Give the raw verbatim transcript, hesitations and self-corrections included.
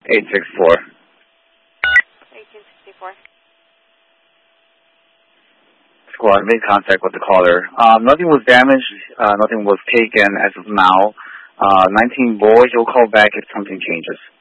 eight six four. eighteen sixty-four. Squad, made contact with the caller. Um, nothing was damaged. Uh, nothing was taken as of now. Uh, nineteen boys, you'll call back if something changes.